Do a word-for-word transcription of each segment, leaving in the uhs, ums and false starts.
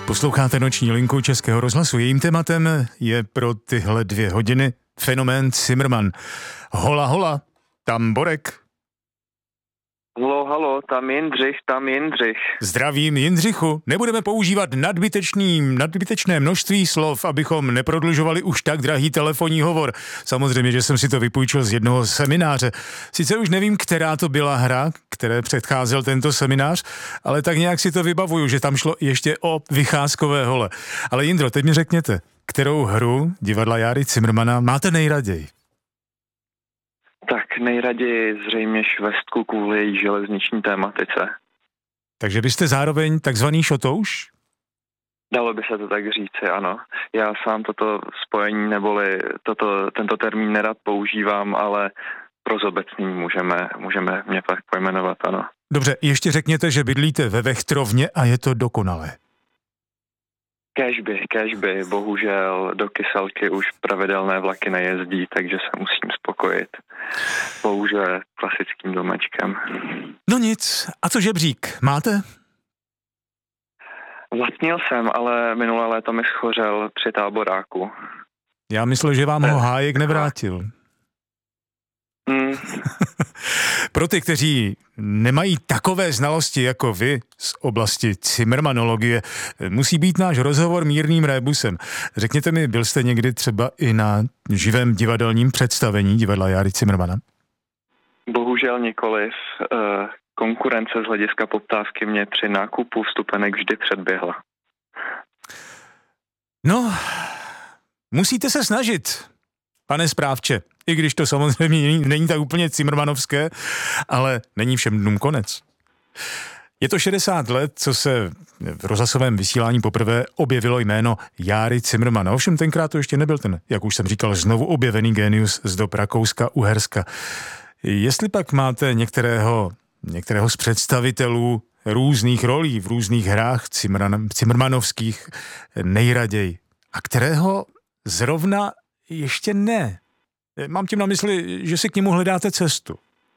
Posloucháte Noční linku Českého rozhlasu. Jejím tématem je pro tyhle dvě hodiny fenomén Cimrman. Hola, hola, tam Borek. Halo, halo, tam Jindřich, tam Jindřich. Zdravím, Jindřichu. Nebudeme používat nadbytečný, nadbytečné množství slov, abychom neprodlužovali už tak drahý telefonní hovor. Samozřejmě, že jsem si to vypůjčil z jednoho semináře. Sice už nevím, která to byla hra, které předcházel tento seminář, ale tak nějak si to vybavuju, že tam šlo ještě o vycházkové hole. Ale Jindro, teď mi řekněte, kterou hru divadla Járy Cimrmana máte nejraději? Tak nejraději zřejmě švestku kvůli její železniční tématice. Takže byste zároveň takzvaný šotouš? Dalo by se to tak říci, ano. Já sám toto spojení neboli toto, tento termín nerad používám, ale pro zobecný můžeme, můžeme mě tak pojmenovat, ano. Dobře, ještě řekněte, že bydlíte ve Vechtrovně a je to dokonalé. Kéžby, kéžby, bohužel do Kyselky už pravidelné vlaky nejezdí, takže se musím spokojit pouze klasickým domečkem. No nic, a co žebřík, máte? Vlastnil jsem, ale minulé léto mi schořel při táboráku. Já myslel, že vám ho Hájek nevrátil. Hmm. Pro ty, kteří nemají takové znalosti jako vy z oblasti cimrmanologie, musí být náš rozhovor mírným rébusem. Řekněte mi, byl jste někdy třeba i na živém divadelním představení divadla Járy Cimrmana? Bohužel nikoliv. Konkurence z hlediska poptávky mě při nákupu vstupenek vždy předběhla. No, musíte se snažit, pane správče. I když to samozřejmě není, není tak úplně cimrmanovské, ale není všem dnům konec. Je to šedesát let, co se v rozhlasovém vysílání poprvé objevilo jméno Járy Cimrmana. Ovšem tenkrát to ještě nebyl ten, jak už jsem říkal, znovu objevený génius z dob Rakouska, Uherska. Jestli pak máte některého, některého z představitelů různých rolí v různých hrách cimran, cimrmanovských nejraději, a kterého zrovna ještě ne. Mám tím na mysli, že si k němu hledáte cestu.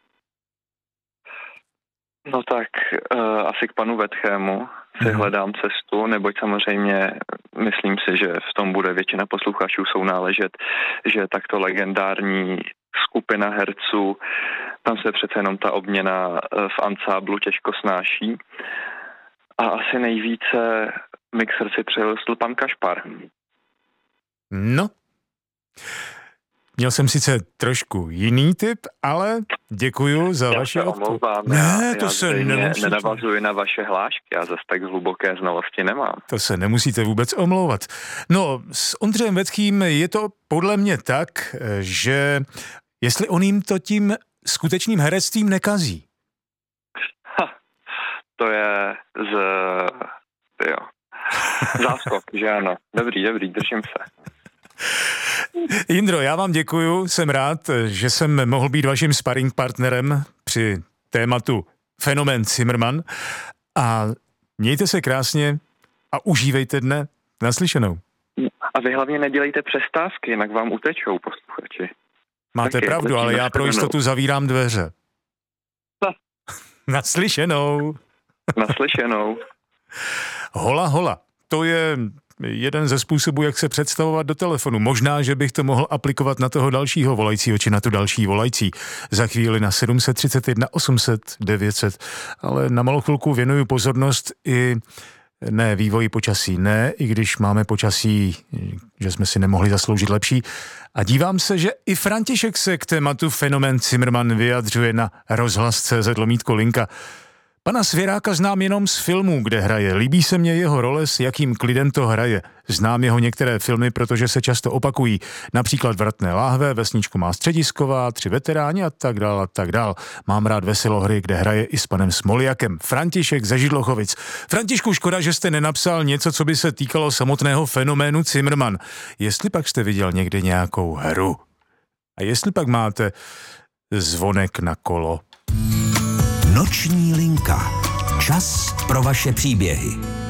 No tak uh, asi k panu Vetchému si hmm. hledám cestu, neboť samozřejmě myslím si, že v tom bude většina posluchačů sounáležet, že takto legendární skupina herců, tam se přece jenom ta obměna v ansáblu těžko snáší. A asi nejvíce mi k srdci přirostl pan Kašpar. No, měl jsem sice trošku jiný typ, ale děkuju za já vaši se odpověď. omlouvám, Ne, já, to já se nemusíte. Nenavazuji na vaše hlášky, já zase tak hluboké znalosti nemám. To se nemusíte vůbec omlouvat. No, s Ondřejem Vetkým je to podle mě tak, že jestli on jim to tím skutečným herectvím nekazí. Ha, to je z... jo. Záskok, že ano. Dobrý, dobrý, držím se. Jindro, já vám děkuju, jsem rád, že jsem mohl být vaším sparring partnerem při tématu fenomén Cimrman a mějte se krásně a užívejte dne. Naslyšenou. A vy hlavně nedělejte přestávky, jinak vám utečou posluchači. Máte Taky, pravdu, ale já pro jistotu zavírám dveře. No. Naslyšenou. Naslyšenou. Hola, hola. To je jeden ze způsobů, jak se představovat do telefonu. Možná, že bych to mohl aplikovat na toho dalšího volajícího, či na tu další volající. Za chvíli na sedm set třicet jedna osm set devět set. Ale na malou chvilku věnuju pozornost i ne vývoji počasí, ne, i když máme počasí, že jsme si nemohli zasloužit lepší. A dívám se, že i František se k tématu fenomén Cimrman vyjadřuje na rozhlas tečka cé zet lomítko linka. Pana Svěráka znám jenom z filmů, kde hraje. Líbí se mně jeho role, s jakým klidem to hraje. Znám jeho některé filmy, protože se často opakují. Například Vratné láhve, Vesničku má středisková, Tři veteráni a tak dál a tak dál. Mám rád Veselohry, kde hraje i s panem Smoljakem. František ze Židlochovic. Františku, škoda, že jste nenapsal něco, co by se týkalo samotného fenoménu Cimrman. Jestli pak jste viděl někdy nějakou hru? A jestli pak máte zvonek na kolo? Noční linka. Čas pro vaše příběhy.